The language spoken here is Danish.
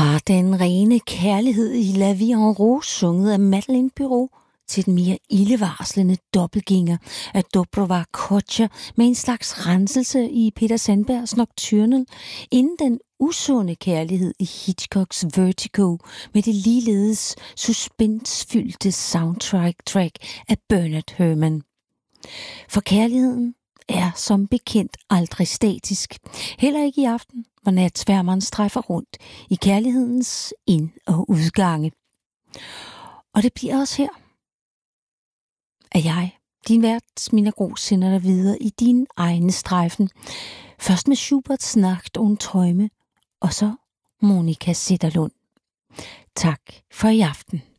Fra den rene kærlighed i La Vie en Rose, sunget af Madeleine Peyroux, til den mere ildevarslende dobbeltgænger af Dobrova Kocha med en slags renselse i Peter Sandbergs Nocturnal, inden den usunde kærlighed i Hitchcocks Vertigo med det ligeledes suspensfyldte soundtrack af Bernard Herrmann. For kærligheden er som bekendt aldrig statisk. Heller ikke i aften, hvor natsværmeren strejfer rundt i kærlighedens ind- og udgange. Og det bliver også her, at jeg, din vært, Mina Gros, sender dig videre i din egne strejfen. Først med Schuberts Nacht und Träume, og så Monika Zetterlund. Tak for i aften.